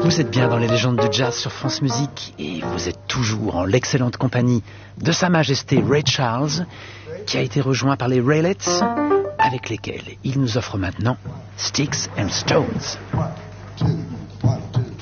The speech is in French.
Vous êtes bien dans les légendes de jazz sur France Musique et vous êtes toujours en l'excellente compagnie de Sa Majesté Ray Charles, qui a été rejoint par les Raelettes, avec lesquels il nous offre maintenant Sticks and Stones.